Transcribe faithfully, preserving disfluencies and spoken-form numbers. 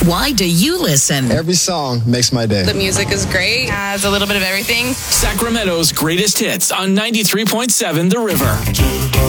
Why do you listen? Every song makes my day. The music is great. Has a little bit of everything. Sacramento's greatest hits on ninety-three point seven The River.